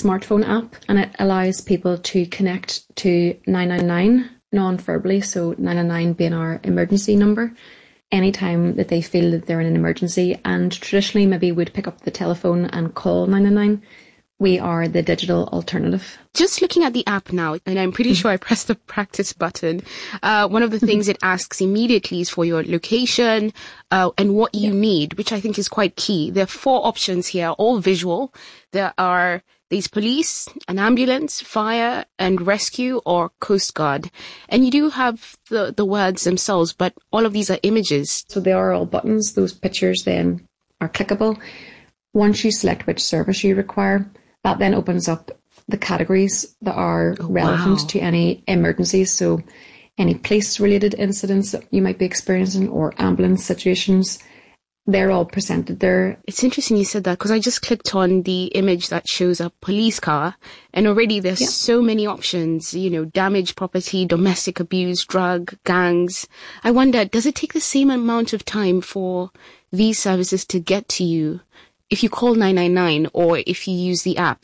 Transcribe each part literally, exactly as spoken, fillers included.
smartphone app, and it allows people to connect to nine nine nine non-verbally, so nine nine nine being our emergency number, anytime that they feel that they're in an emergency, and traditionally maybe would pick up the telephone and call nine nine nine. We are the digital alternative. Just looking at the app now, and I'm pretty sure I pressed the practice button, uh, one of the things it asks immediately is for your location uh, and what you yeah. need, which I think is quite key. There are four options here, all visual. There are these police, an ambulance, fire and rescue, or Coast Guard. And you do have the, the words themselves, but all of these are images. So they are all buttons. Those pictures then are clickable. Once you select which service you require, that then opens up the categories that are oh, relevant wow. to any emergencies. So any police-related incidents that you might be experiencing or ambulance situations, they're all presented there. It's interesting you said that, because I just clicked on the image that shows a police car, and already there's yeah. so many options, you know, damaged property, domestic abuse, drug, gangs. I wonder, does it take the same amount of time for these services to get to you if you call nine nine nine or if you use the app?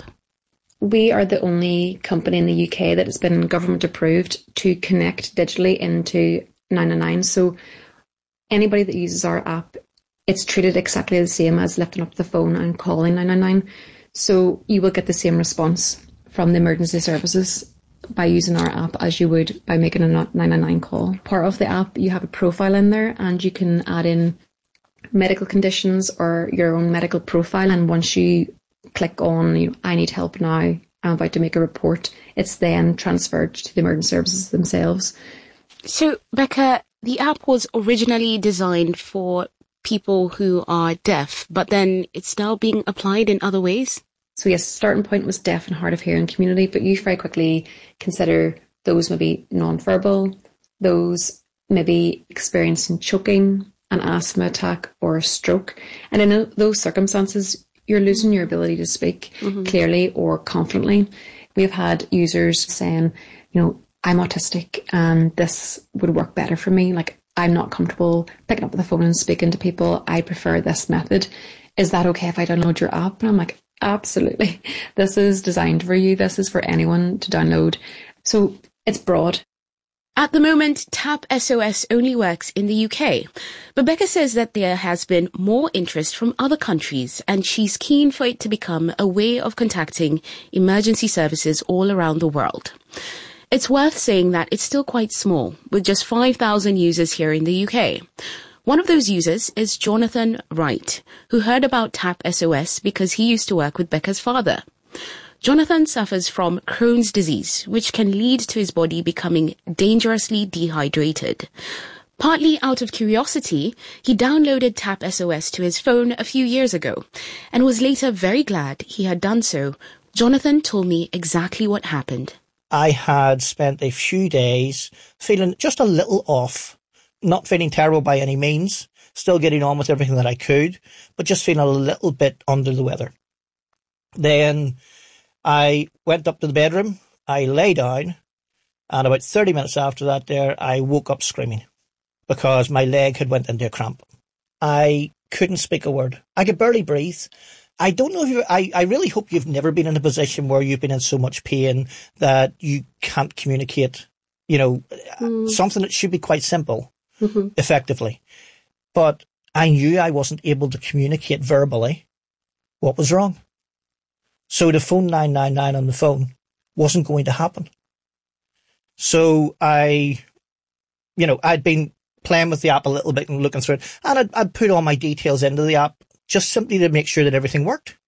We are the only company in the U K that has been government approved to connect digitally into nine nine nine. So anybody that uses our app, it's treated exactly the same as lifting up the phone and calling nine nine nine. So you will get the same response from the emergency services by using our app as you would by making a nine nine nine call. Part of the app, you have a profile in there, and you can add in medical conditions or your own medical profile. And once you click on, you know, I need help now, I'm about to make a report, it's then transferred to the emergency services themselves. So, Becca, the app was originally designed for people who are deaf, but then it's now being applied in other ways? So yes, starting point was deaf and hard of hearing community, but you very quickly consider those maybe non-verbal, those maybe experiencing choking, an asthma attack or a stroke. And in those circumstances, you're losing your ability to speak mm-hmm. clearly or confidently. We've had users saying, you know, I'm autistic and this would work better for me. Like, I'm not comfortable picking up the phone and speaking to people. I prefer this method. Is that okay if I download your app? And I'm like, absolutely. This is designed for you. This is for anyone to download. So it's broad. At the moment, Tap S O S only works in the U K, but Becca says that there has been more interest from other countries, and she's keen for it to become a way of contacting emergency services all around the world. It's worth saying that it's still quite small, with just five thousand users here in the U K. One of those users is Jonathan Wright, who heard about Tap S O S because he used to work with Becca's father. Jonathan suffers from Crohn's disease, which can lead to his body becoming dangerously dehydrated. Partly out of curiosity, he downloaded Tap S O S to his phone a few years ago and was later very glad he had done so. Jonathan told me exactly what happened. I had spent a few days feeling just a little off, not feeling terrible by any means, still getting on with everything that I could, but just feeling a little bit under the weather. Then I went up to the bedroom, I lay down, and about thirty minutes after that there, I woke up screaming because my leg had went into a cramp. I couldn't speak a word. I could barely breathe. I don't know if you, I, I really hope you've never been in a position where you've been in so much pain that you can't communicate, you know, mm. something that should be quite simple, mm-hmm. effectively. But I knew I wasn't able to communicate verbally what was wrong. So to phone nine nine nine on the phone wasn't going to happen. So I, you know, I'd been playing with the app a little bit and looking through it, and I'd, I'd put all my details into the app just simply to make sure that everything worked.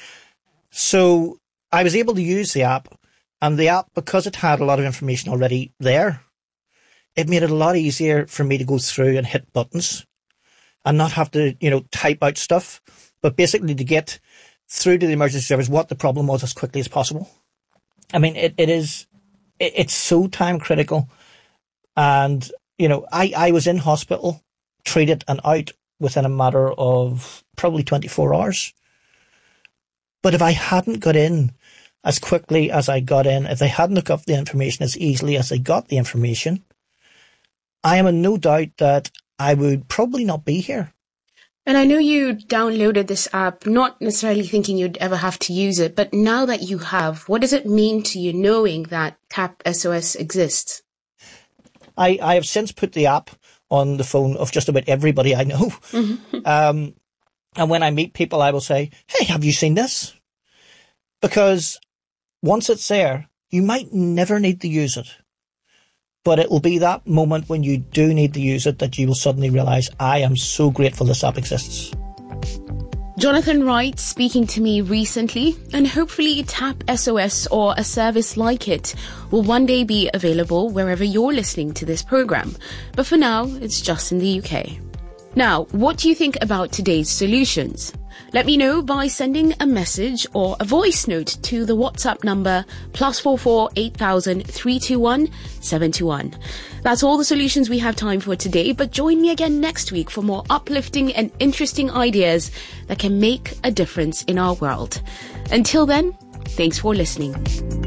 So I was able to use the app, and the app, because it had a lot of information already there, it made it a lot easier for me to go through and hit buttons and not have to, you know, type out stuff, but basically to get through to the emergency service what the problem was as quickly as possible. I mean, it, it is, it, it's so time critical. And, you know, I, I was in hospital, treated and out within a matter of probably twenty-four hours. But if I hadn't got in as quickly as I got in, if they hadn't looked up the information as easily as they got the information, I am in no doubt that I would probably not be here. And I know you downloaded this app, not necessarily thinking you'd ever have to use it, but now that you have, what does it mean to you knowing that Tap S O S exists? I, I have since put the app on the phone of just about everybody I know. um, and when I meet people, I will say, hey, have you seen this? Because once it's there, you might never need to use it. But it will be that moment when you do need to use it that you will suddenly realise, I am so grateful this app exists. Jonathan Wright speaking to me recently, and hopefully Tap S O S or a service like it will one day be available wherever you're listening to this program. But for now, it's just in the U K. Now, what do you think about today's solutions? Let me know by sending a message or a voice note to the WhatsApp number plus four four eight thousand three two one seven two one. That's all the solutions we have time for today, but join me again next week for more uplifting and interesting ideas that can make a difference in our world. Until then, thanks for listening.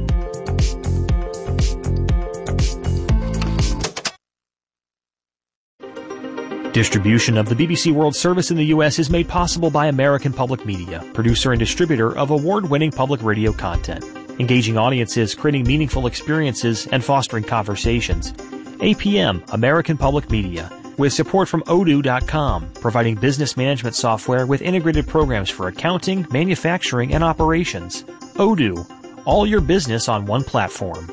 Distribution of the B B C World Service in the U S is made possible by American Public Media, producer and distributor of award-winning public radio content, engaging audiences, creating meaningful experiences, and fostering conversations. A P M, American Public Media, with support from odoo dot com, providing business management software with integrated programs for accounting, manufacturing, and operations. Odoo, all your business on one platform.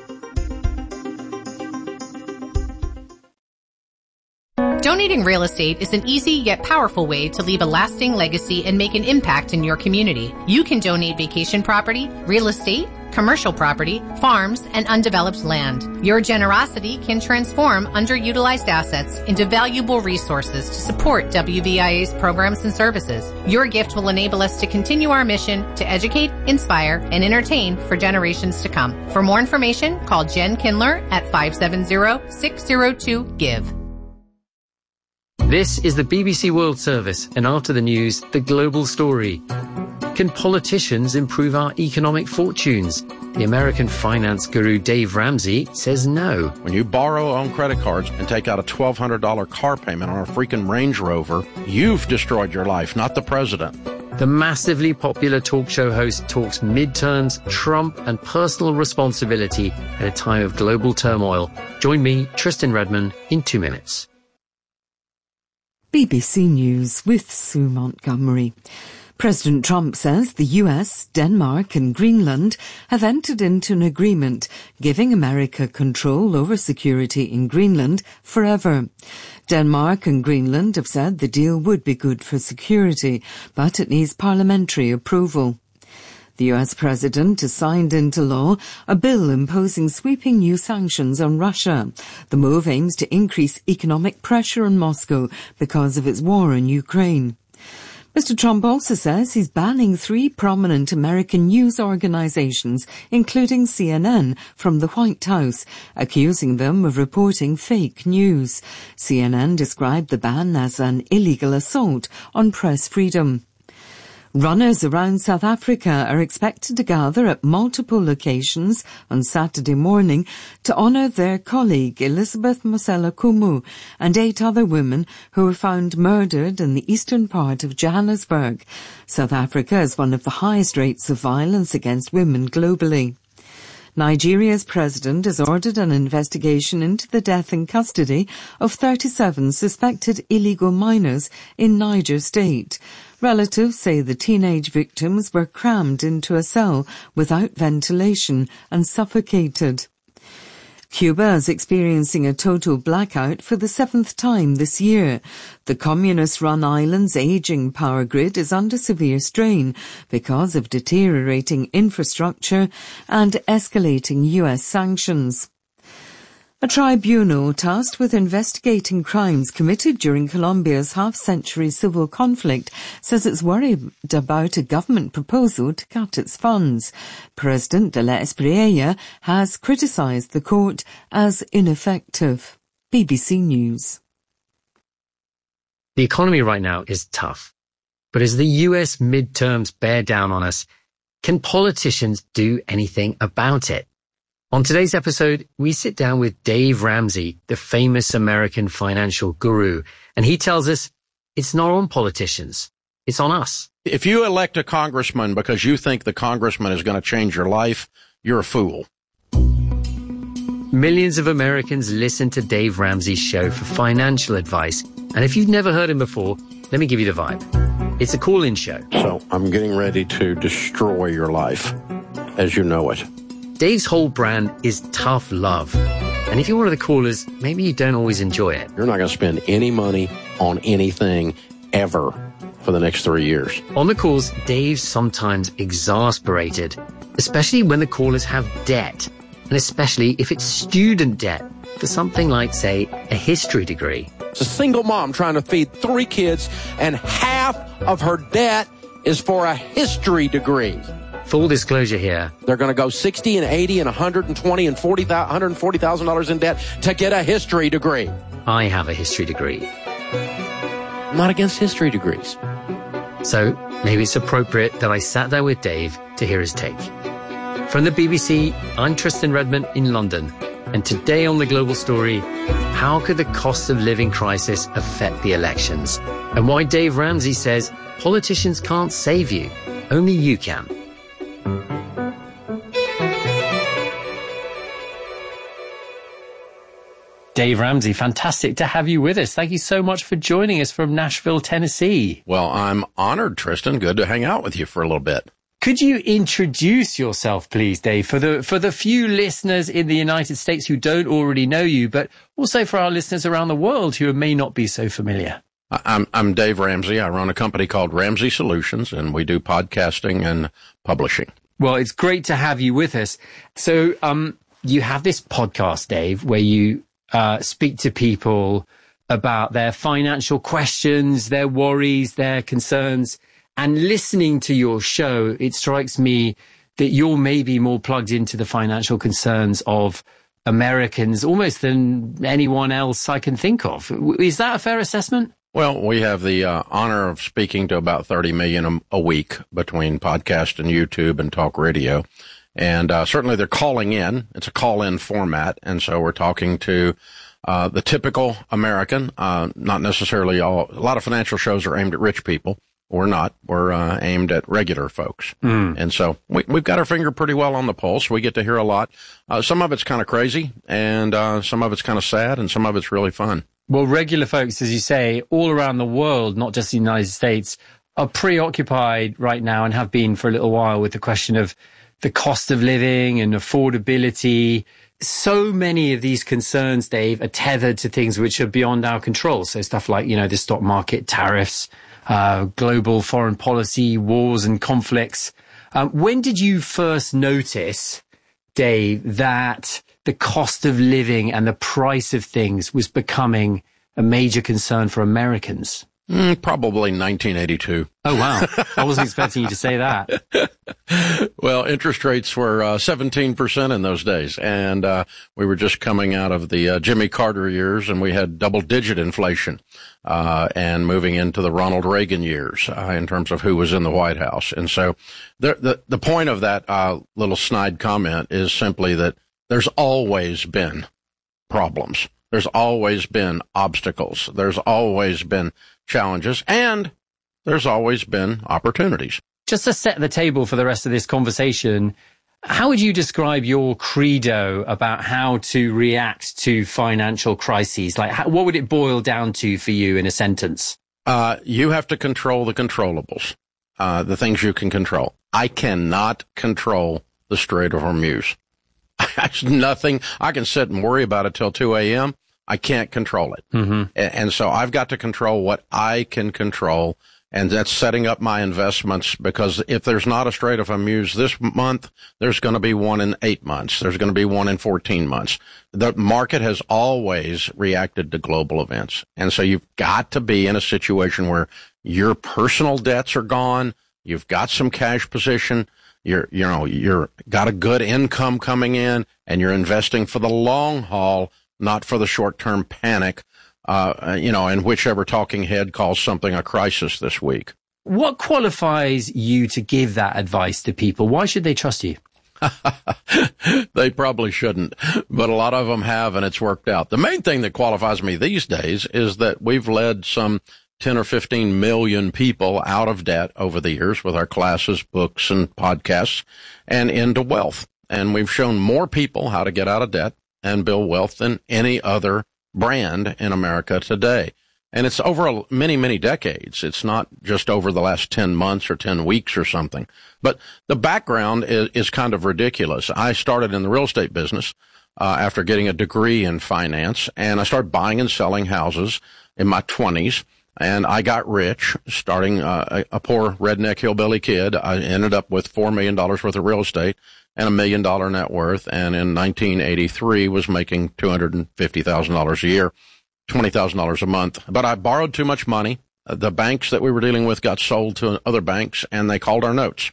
Donating real estate is an easy yet powerful way to leave a lasting legacy and make an impact in your community. You can donate vacation property, real estate, commercial property, farms, and undeveloped land. Your generosity can transform underutilized assets into valuable resources to support W V I A's programs and services. Your gift will enable us to continue our mission to educate, inspire, and entertain for generations to come. For more information, call Jen Kindler at five seven zero, six zero two, GIVE. This is the B B C World Service, and after the news, the global story. Can politicians improve our economic fortunes? The American finance guru Dave Ramsey says no. When you borrow on credit cards and take out a twelve hundred dollars car payment on a freaking Range Rover, you've destroyed your life, not the president. The massively popular talk show host talks midterms, Trump, and personal responsibility at a time of global turmoil. Join me, Tristan Redman, in two minutes. B B C News with Sue Montgomery. President Trump says the U S, Denmark and Greenland have entered into an agreement giving America control over security in Greenland forever. Denmark and Greenland have said the deal would be good for security, but it needs parliamentary approval. The U S president has signed into law a bill imposing sweeping new sanctions on Russia. The move aims to increase economic pressure on Moscow because of its war in Ukraine. Mister Trump also says he's banning three prominent American news organizations, including C N N, from the White House, accusing them of reporting fake news. C N N described the ban as an illegal assault on press freedom. Runners around South Africa are expected to gather at multiple locations on Saturday morning to honour their colleague Elizabeth Mosela Kumu and eight other women who were found murdered in the eastern part of Johannesburg. South Africa has one of the highest rates of violence against women globally. Nigeria's president has ordered an investigation into the death in custody of thirty-seven suspected illegal minors in Niger State. Relatives say the teenage victims were crammed into a cell without ventilation and suffocated. Cuba is experiencing a total blackout for the seventh time this year. The communist-run island's ageing power grid is under severe strain because of deteriorating infrastructure and escalating U S sanctions. A tribunal tasked with investigating crimes committed during Colombia's half-century civil conflict says it's worried about a government proposal to cut its funds. President de la Espriella has criticised the court as ineffective. B B C News. The economy right now is tough. But as the U S midterms bear down on us, can politicians do anything about it? On today's episode, we sit down with Dave Ramsey, the famous American financial guru, and he tells us it's not on politicians. It's on us. If you elect a congressman because you think the congressman is going to change your life, you're a fool. Millions of Americans listen to Dave Ramsey's show for financial advice. And if you've never heard him before, let me give you the vibe. It's a call-in show. So I'm getting ready to destroy your life as you know it. Dave's whole brand is tough love. And if you're one of the callers, maybe you don't always enjoy it. You're not going to spend any money on anything ever for the next three years. On the calls, Dave's sometimes exasperated, especially when the callers have debt, and especially if it's student debt for something like, say, a history degree. It's a single mom trying to feed three kids, and half of her debt is for a history degree. Full disclosure here. They're going to go sixty and eighty and one hundred twenty and forty, one hundred forty thousand dollars in debt to get a history degree. I have a history degree. I'm not against history degrees. So maybe it's appropriate that I sat there with Dave to hear his take. From the B B C, I'm Tristan Redmond in London. And today on The Global Story, how could the cost of living crisis affect the elections? And why Dave Ramsey says politicians can't save you, only you can. Dave Ramsey, fantastic to have you with us. Thank you so much for joining us from Nashville, Tennessee. Well, I'm honored, Tristan. Good to hang out with you for a little bit. Could you introduce yourself, please, Dave, for the for the few listeners in the United States who don't already know you, but also for our listeners around the world who may not be so familiar? I'm I'm Dave Ramsey. I run a company called Ramsey Solutions, and we do podcasting and publishing. Well, it's great to have you with us. So um, you have this podcast, Dave, where you Uh, speak to people about their financial questions, their worries, their concerns. And listening to your show, it strikes me that you're maybe more plugged into the financial concerns of Americans almost than anyone else I can think of. Is that a fair assessment? Well, we have the uh, honor of speaking to about thirty million a, a week between podcast and YouTube and talk radio. And uh, certainly they're calling in. It's a call-in format. And so we're talking to uh, the typical American, uh, not necessarily all. A lot of financial shows are aimed at rich people. We're not. We're uh, aimed at regular folks. Mm. And so we, we've got our finger pretty well on the pulse. We get to hear a lot. Uh, some of it's kind of crazy, and uh, some of it's kind of sad, and some of it's really fun. Well, regular folks, as you say, all around the world, not just the United States, are preoccupied right now and have been for a little while with the question of the cost of living and affordability. So many of these concerns, Dave, are tethered to things which are beyond our control. So stuff like, you know, the stock market, tariffs, uh, global foreign policy, wars and conflicts. Um, when did you first notice, Dave, that the cost of living and the price of things was becoming a major concern for Americans? Mm, probably nineteen eighty-two. Oh, wow. I wasn't expecting you to say that. Well, interest rates were uh, seventeen percent in those days. And uh, we were just coming out of the uh, Jimmy Carter years, and we had double-digit inflation uh, and moving into the Ronald Reagan years uh, in terms of who was in the White House. And so the, the, the point of that uh, little snide comment is simply that there's always been problems. There's always been obstacles. There's always been challenges, and there's always been opportunities. Just to set the table for the rest of this conversation, how would you describe your credo about how to react to financial crises? Like, how, what would it boil down to for you in a sentence? Uh, you have to control the controllables, uh, the things you can control. I cannot control the Strait of Hormuz. There's nothing. I can sit and worry about it till two a.m. I can't control it. Mm-hmm. And so I've got to control what I can control, and that's setting up my investments, because if there's not a Strait of Hormuz this month, there's going to be one in eight months. There's going to be one in fourteen months. The market has always reacted to global events. And so you've got to be in a situation where your personal debts are gone. You've got some cash position. You're, you know, you're got a good income coming in, and you're investing for the long haul, not for the short-term panic, uh, you know, and whichever talking head calls something a crisis this week. What qualifies you to give that advice to people? Why should they trust you? They probably shouldn't, but a lot of them have, and it's worked out. The main thing that qualifies me these days is that we've led some ten or fifteen million people out of debt over the years with our classes, books, and podcasts, and into wealth. And we've shown more people how to get out of debt and build wealth than any other brand in America today. And it's over many, many decades. It's not just over the last ten months or ten weeks or something. But the background is, is kind of ridiculous. I started in the real estate business uh, after getting a degree in finance, and I started buying and selling houses in my twenties. And I got rich, starting uh, a, a poor redneck hillbilly kid. I ended up with four million dollars worth of real estate and a million dollar net worth. And in nineteen eighty-three was making two hundred fifty thousand dollars a year. twenty thousand dollars a month. But I borrowed too much money. The banks that we were dealing with got sold to other banks, and they called our notes.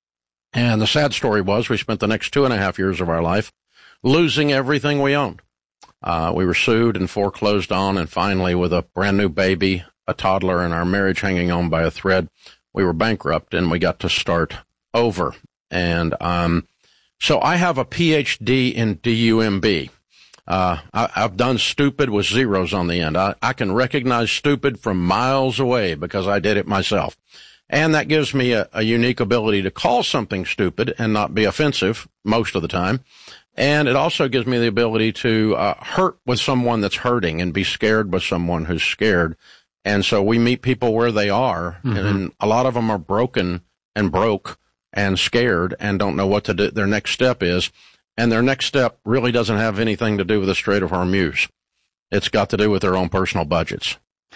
And the sad story was we spent the next two and a half years of our life losing everything we owned. Uh, we were sued and foreclosed on, and finally, with a brand new baby, a toddler, and our marriage hanging on by a thread, we were bankrupt, and we got to start over. And um, so I have a P H D in D U M B. Uh, I, I've done stupid with zeros on the end. I, I can recognize stupid from miles away because I did it myself. And that gives me a, a unique ability to call something stupid and not be offensive most of the time. And it also gives me the ability to uh, hurt with someone that's hurting and be scared with someone who's scared. And so we meet people where they are, mm-hmm. and a lot of them are broken and broke and scared and don't know what to do. Their next step is. And their next step really doesn't have anything to do with the Strait of Hormuz. It's got to do with their own personal budgets.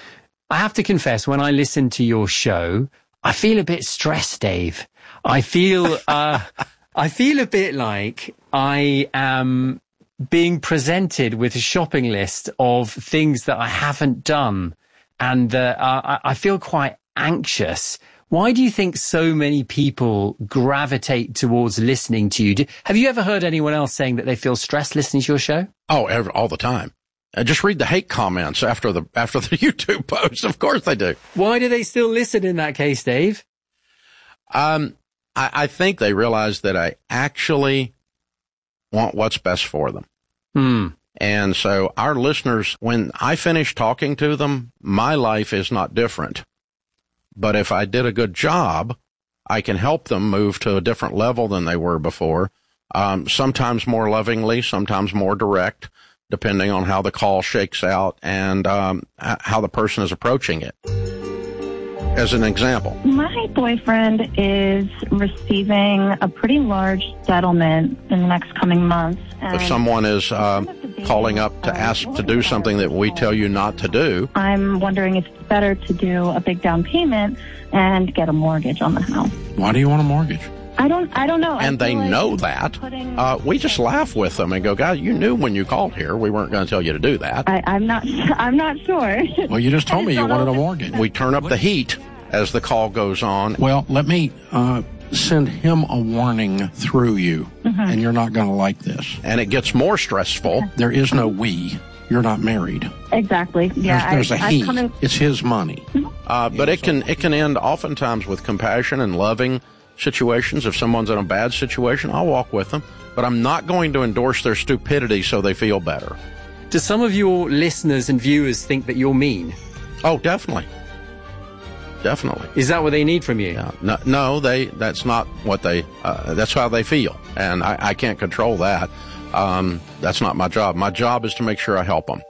I have to confess, when I listen to your show, I feel a bit stressed, Dave. I feel, uh, I feel a bit like I am being presented with a shopping list of things that I haven't done. And uh, I, I feel quite anxious. Why do you think so many people gravitate towards listening to you? Do, have you ever heard anyone else saying that they feel stressed listening to your show? Oh, every, all the time. Uh, just read the hate comments after the after the YouTube posts. Of course they do. Why do they still listen in that case, Dave? Um, I, I think they realize that I actually want what's best for them. Hmm. And so our listeners, when I finish talking to them, my life is not different. But if I did a good job, I can help them move to a different level than they were before, um, sometimes more lovingly, sometimes more direct, depending on how the call shakes out and um, how the person is approaching it. As an example, my boyfriend is receiving a pretty large settlement in the next coming months. If someone is uh, calling up to ask to do something that we tell you not to do, I'm wondering if it's better to do a big down payment and get a mortgage on the house. Why do you want a mortgage? I don't, I don't know. And they like know that. Putting... Uh, we just laugh with them and go, God, you knew when you called here we weren't going to tell you to do that. I, I'm not, I'm not sure. Well, you just told me you wanted a mortgage. We turn up the heat as the call goes on. Well, let me uh, send him a warning through you, mm-hmm. and you're not going to like this. And it gets more stressful. There is no we. You're not married. Exactly. Yeah, there's, there's I, a he. Coming... It's his money. Uh, but it can it can end oftentimes with compassion and loving situations. If someone's in a bad situation, I'll walk with them. But I'm not going to endorse their stupidity so they feel better. Do some of your listeners and viewers think that you're mean? Oh, definitely. Definitely. Is that what they need from you? Yeah. No, no, they. That's not what they. Uh, that's how they feel, and I, I can't control that. Um, that's not my job. My job is to make sure I help them.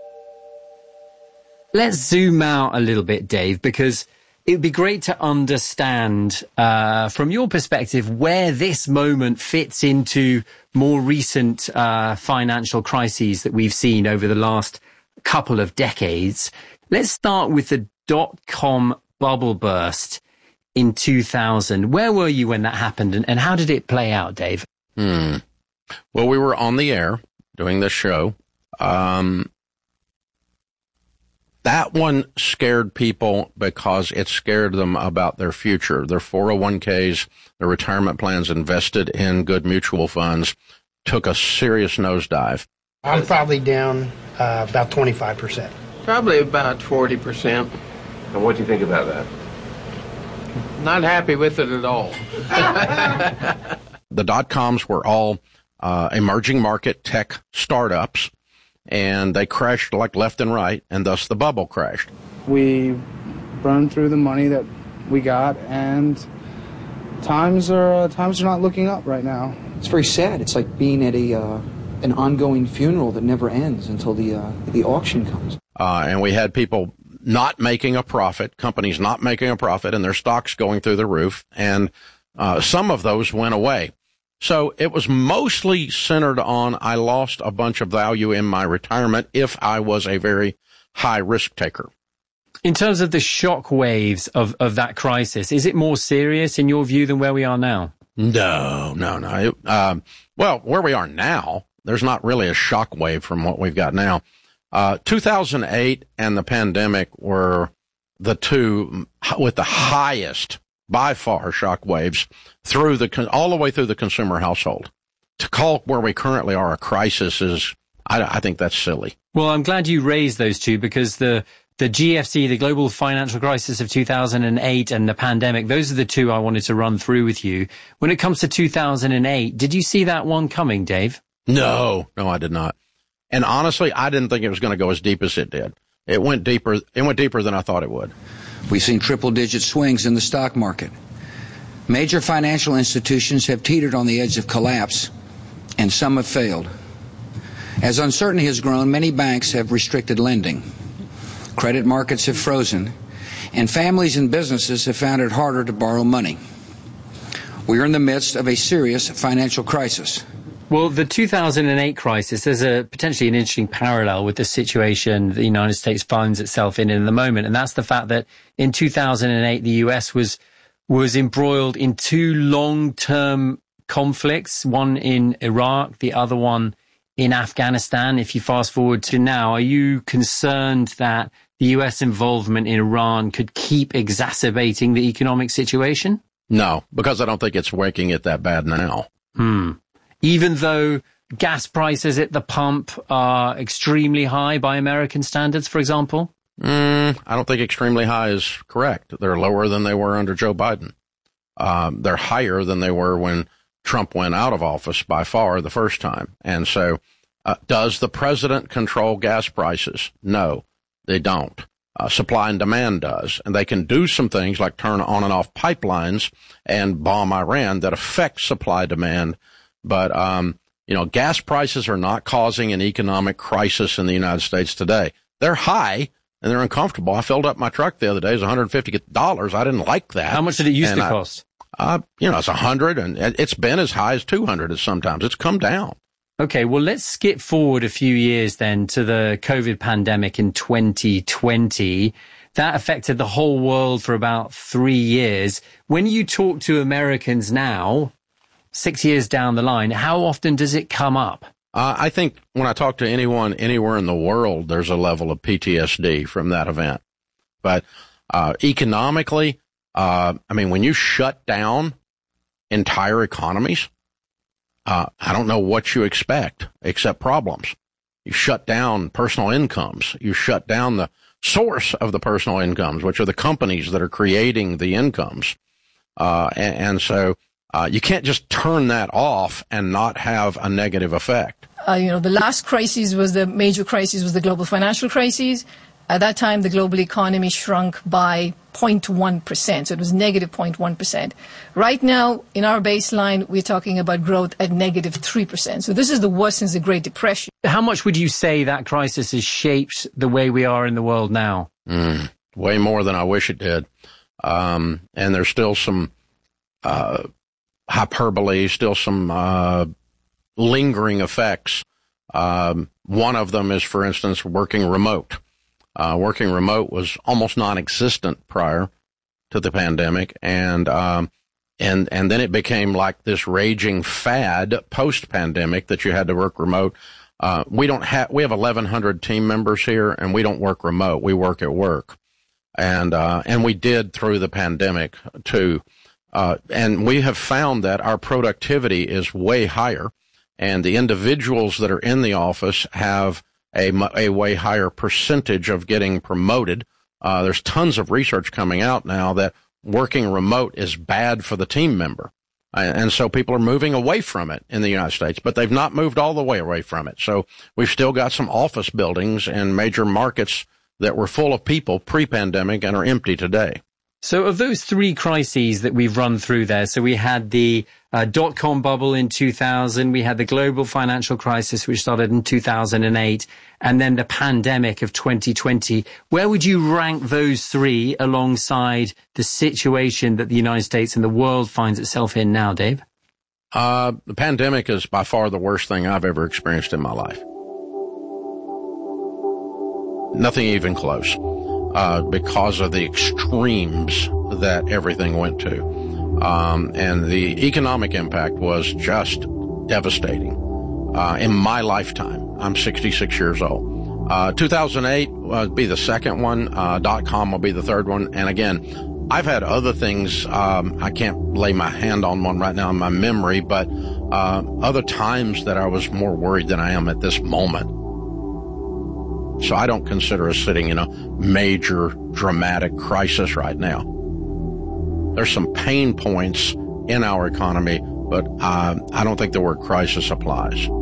Let's zoom out a little bit, Dave, because it would be great to understand, uh, from your perspective, where this moment fits into more recent uh, financial crises that we've seen over the last couple of decades. Let's start with the dot-com bubble burst in two thousand. Where were you when that happened, and, and how did it play out, Dave? Hmm. Well, we were on the air doing this show. Um, that one scared people because it scared them about their future. Their four oh one k's, their retirement plans invested in good mutual funds took a serious nosedive. I'm probably down uh, about twenty-five percent. Probably about forty percent. And what do you think about that? Not happy with it at all. The dot-coms were all uh, emerging market tech startups, and they crashed like left and right, and thus the bubble crashed. We burned through the money that we got, and times are uh, times are not looking up right now. It's very sad. It's like being at a uh, an ongoing funeral that never ends until the uh, the auction comes. Uh, and we had people not making a profit, companies not making a profit, and their stocks going through the roof, and uh, some of those went away. So it was mostly centered on I lost a bunch of value in my retirement if I was a very high risk taker. In terms of the shock waves of, of that crisis, is it more serious in your view than where we are now? No, no, no. It, um, well, where we are now, there's not really a shock wave from what we've got now. Uh, two thousand eight and the pandemic were the two with the highest, by far, shock waves through the all the way through the consumer household. To call where we currently are a crisis is, I, I think that's silly. Well, I'm glad you raised those two, because the the G F C, the global financial crisis of two thousand eight, and the pandemic, those are the two I wanted to run through with you. When it comes to two thousand eight, did you see that one coming, Dave? No, no, I did not. And honestly, I didn't think it was going to go as deep as it did. It went deeper. It went deeper than I thought it would. We've seen triple-digit swings in the stock market. Major financial institutions have teetered on the edge of collapse, and some have failed. As uncertainty has grown, many banks have restricted lending. Credit markets have frozen, and families and businesses have found it harder to borrow money. We are in the midst of a serious financial crisis. Well, the two thousand eight crisis, there's a potentially an interesting parallel with the situation the United States finds itself in in the moment. And that's the fact that in two thousand eight, the U S was, was embroiled in two long-term conflicts, one in Iraq, the other one in Afghanistan. If you fast forward to now, are you concerned that the U S involvement in Iran could keep exacerbating the economic situation? No, because I don't think it's making it that bad now. Hmm. Even though gas prices at the pump are extremely high by American standards, for example? Mm, I don't think extremely high is correct. They're lower than they were under Joe Biden. Um, they're higher than they were when Trump went out of office by far the first time. And so, uh, does the president control gas prices? No, they don't. Uh, supply and demand does. And they can do some things like turn on and off pipelines and bomb Iran that affect supply demand. But, um, you know, gas prices are not causing an economic crisis in the United States today. They're high and they're uncomfortable. I filled up my truck the other day. It was one hundred fifty dollars. I didn't like that. How much did it used and to I, cost? Uh, you know, it's one hundred, and it's been as high as two hundred sometimes. It's come down. Okay, well, let's skip forward a few years then to the COVID pandemic in twenty twenty. That affected the whole world for about three years. When you talk to Americans now, six years down the line, how often does it come up? Uh, I think when I talk to anyone anywhere in the world, there's a level of P T S D from that event. But uh, economically, uh, I mean, when you shut down entire economies, uh, I don't know what you expect except problems. You shut down personal incomes. You shut down the source of the personal incomes, which are the companies that are creating the incomes. Uh, and, and so uh, you can't just turn that off and not have a negative effect. Uh, you know, the last crisis was the major crisis was the global financial crisis. At that time, the global economy shrunk by zero point one percent. So it was negative zero point one percent. Right now, in our baseline, we're talking about growth at negative three percent. So this is the worst since the Great Depression. How much would you say that crisis has shaped the way we are in the world now? Mm, way more than I wish it did. Um, and there's still some uh, hyperbole, still some uh, lingering effects. Um, one of them is, for instance, working remote. Uh, working remote was almost non-existent prior to the pandemic, and um, and and then it became like this raging fad post-pandemic that you had to work remote. Uh, we don't have we have eleven hundred team members here, and we don't work remote. We work at work, and uh, and we did through the pandemic too. Uh, and we have found that our productivity is way higher, and the individuals that are in the office have a, a way higher percentage of getting promoted. Uh, there's tons of research coming out now that working remote is bad for the team member. And so people are moving away from it in the United States, but they've not moved all the way away from it. So we've still got some office buildings in major markets that were full of people pre-pandemic and are empty today. So of those three crises that we've run through there, so we had the uh, dot-com bubble in two thousand, we had the global financial crisis, which started in two thousand eight, and then the pandemic of twenty twenty. Where would you rank those three alongside the situation that the United States and the world finds itself in now, Dave? Uh, the pandemic is by far the worst thing I've ever experienced in my life. Nothing even close. Uh, because of the extremes that everything went to. Um, and the economic impact was just devastating. Uh, in my lifetime, I'm sixty-six years old. Uh, two thousand eight will be the second one. Uh, dot-com will be the third one. And again, I've had other things. Um, I can't lay my hand on one right now in my memory, but, uh, other times that I was more worried than I am at this moment. So I don't consider us sitting in a major dramatic crisis right now. There's some pain points in our economy, but uh, I don't think the word crisis applies.